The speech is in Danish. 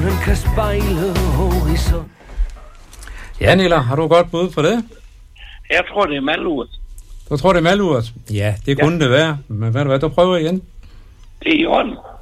Månen kan spejle horisont. Ja, Niller, har du godt bud på det? Jeg tror, det er malurt. Du tror, det er malurt? Ja, det kunne det være. Men hvad du prøver igen? Det er i orden.